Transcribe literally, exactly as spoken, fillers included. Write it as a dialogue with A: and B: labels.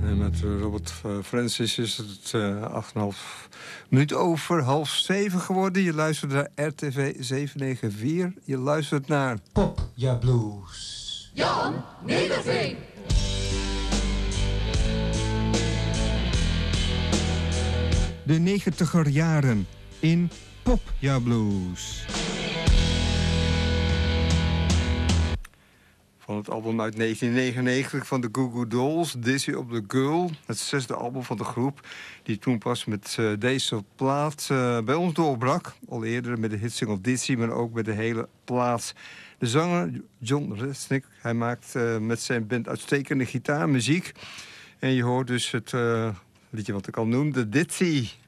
A: En met Robert Francis is het uh, acht en een half minuut over half zeven geworden. Je luistert naar R T V zevenhonderdvier. Je luistert naar
B: Pop Ja Blues.
C: Jan Nederveen.
A: De negentiger jaren in Pop Ja Blues. Van het album uit negentien negenennegentig van de Goo Goo Dolls, Dizzy op the Girl. Het zesde album van de groep, die toen pas met uh, deze plaat uh, bij ons doorbrak. Al eerder met de hitsingle Dizzy, maar ook met de hele plaat. De zanger John Resnick, hij maakt uh, met zijn band uitstekende gitaarmuziek. En je hoort dus het uh, liedje wat ik al noemde, Dizzy.